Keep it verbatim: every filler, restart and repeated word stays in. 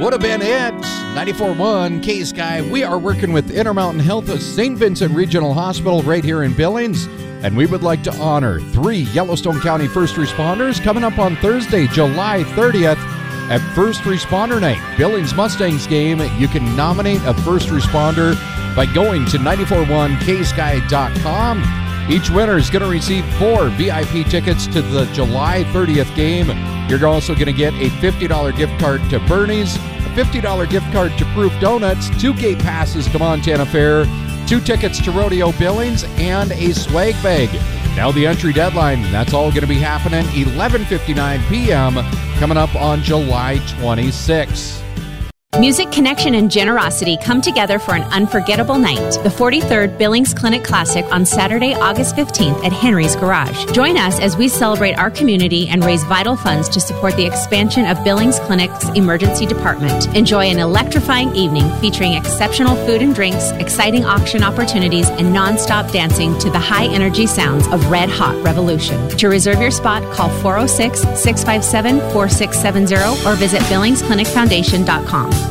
would have been it. ninety-four point one K-Sky. We are working with Intermountain Health of Saint Vincent Regional Hospital right here in Billings, and we would like to honor three Yellowstone County first responders coming up on Thursday, July thirtieth at First Responder Night. Billings Mustangs game. You can nominate a first responder by going to ninety-four point one K Sky dot com. Each winner is going to receive four V I P tickets to the July thirtieth game. You're also going to get a fifty dollars gift card to Bernie's, a fifty dollars gift card to Proof Donuts, two gate passes to Montana Fair, two tickets to Rodeo Billings, and a swag bag. Now the entry deadline, that's all going to be happening eleven fifty-nine p.m. coming up on July twenty-sixth. Music, connection, and generosity come together for an unforgettable night. The forty-third Billings Clinic Classic on Saturday, August fifteenth at Henry's Garage. Join us as we celebrate our community and raise vital funds to support the expansion of Billings Clinic's emergency department. Enjoy an electrifying evening featuring exceptional food and drinks, exciting auction opportunities, and non-stop dancing to the high-energy sounds of Red Hot Revolution. To reserve your spot, call four oh six, six five seven, four six seven zero or visit billings clinic foundation dot com.